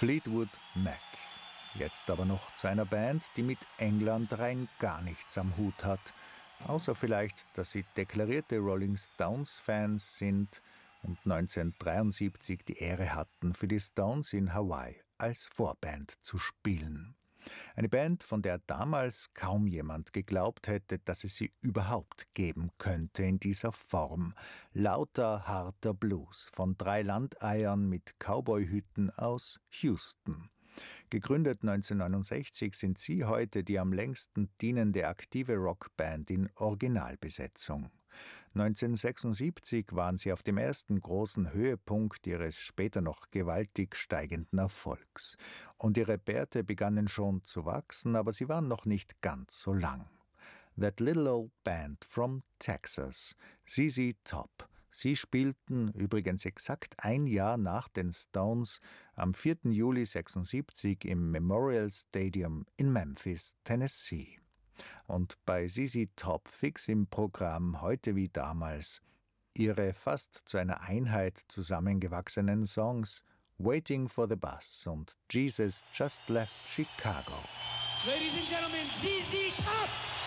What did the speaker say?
Fleetwood Mac. Jetzt aber noch zu einer Band, die mit England rein gar nichts am Hut hat. Außer vielleicht, dass sie deklarierte Rolling Stones-Fans sind und 1973 die Ehre hatten, für die Stones in Hawaii als Vorband zu spielen. Eine Band, von der damals kaum jemand geglaubt hätte, dass es sie überhaupt geben könnte in dieser Form. Lauter harter Blues von 3 Landeiern mit Cowboyhüten aus Houston. Gegründet 1969 sind sie heute die am längsten dienende aktive Rockband in Originalbesetzung. 1976 waren sie auf dem ersten großen Höhepunkt ihres später noch gewaltig steigenden Erfolgs. Und ihre Bärte begannen schon zu wachsen, aber sie waren noch nicht ganz so lang. That Little Old Band from Texas, ZZ Top. Sie spielten übrigens exakt ein Jahr nach den Stones am 4. Juli 1976 im Memorial Stadium in Memphis, Tennessee. Und bei ZZ Top fix im Programm heute wie damals ihre fast zu einer Einheit zusammengewachsenen Songs Waiting for the Bus und Jesus Just Left Chicago. Ladies and Gentlemen, ZZ Top!